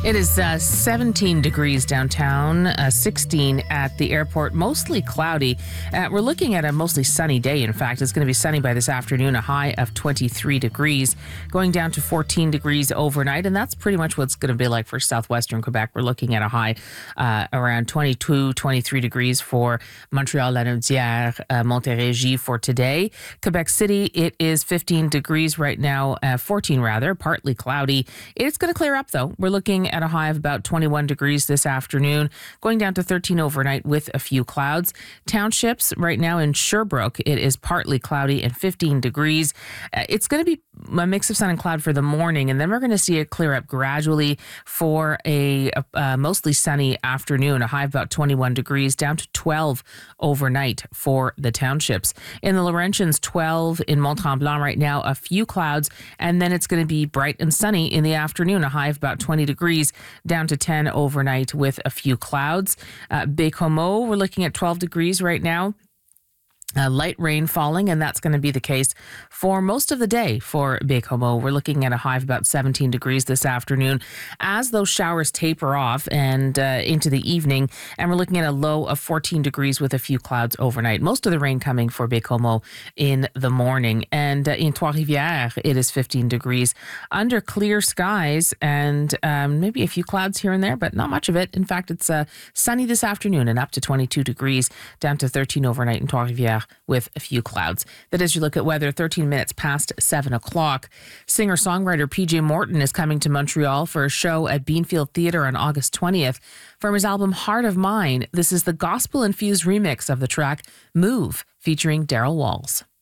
It is 17 degrees downtown, 16 at the airport, mostly cloudy. We're looking at a mostly sunny day. In fact, it's going to be sunny by this afternoon, a high of 23 degrees, going down to 14 degrees overnight. And that's pretty much what's going to be like for southwestern Quebec. We're looking at a high around 22, 23 degrees for Montreal, Lanaudière, Montérégie for today. Quebec City, it is 15 degrees right now, 14 rather, partly cloudy. It's going to clear up though. We're looking at a high of about 21 degrees this afternoon, going down to 13 overnight with a few clouds. Townships right now in Sherbrooke, it is partly cloudy and 15 degrees. It's going to be a mix of sun and cloud for the morning, and then we're going to see it clear up gradually for a mostly sunny afternoon, a high of about 21 degrees, down to 12 overnight for the townships. In the Laurentians, 12 in Mont-Tremblant right now, a few clouds, and then it's going to be bright and sunny in the afternoon, a high of about 20 degrees, down to 10 overnight with a few clouds. Baie-Comeau, we're looking at 12 degrees right now. Light rain falling, and that's going to be the case for most of the day for Baie-Comeau. We're looking at a high of about 17 degrees this afternoon as those showers taper off and into the evening, and we're looking at a low of 14 degrees with a few clouds overnight. Most of the rain coming for Baie-Comeau in the morning. And in Trois-Rivières, it is 15 degrees under clear skies and maybe a few clouds here and there, but not much of it. In fact, it's sunny this afternoon and up to 22 degrees, down to 13 overnight in Trois-Rivières with a few clouds. That is your look at weather, 13 minutes past 7 o'clock. Singer-songwriter PJ Morton is coming to Montreal for a show at Beanfield Theatre on August 20th. From his album Heart of Mine, this is the gospel-infused remix of the track Move, featuring Daryl Walls.